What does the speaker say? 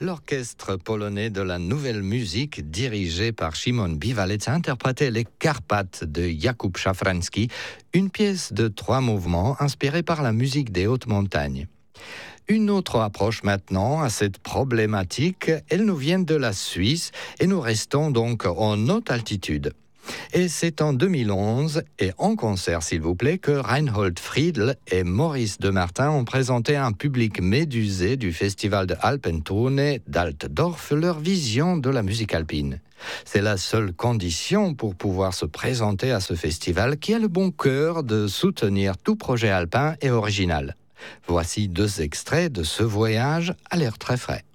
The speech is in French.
L'orchestre polonais de la nouvelle musique, dirigé par Szymon Biwalec, a interprété les Carpates de Jakub Szafranski, une pièce de 3 mouvements inspirée par la musique des hautes montagnes. Une autre approche maintenant à cette problématique, elle nous vient de la Suisse et nous restons donc en haute altitude. Et c'est en 2011, et en concert s'il vous plaît, que Reinhold Friedl et Maurice Demartin ont présenté à un public médusé du festival de Alpentournee d'Altdorf leur vision de la musique alpine. C'est la seule condition pour pouvoir se présenter à ce festival qui a le bon cœur de soutenir tout projet alpin et original. Voici 2 extraits de ce voyage à l'air très frais.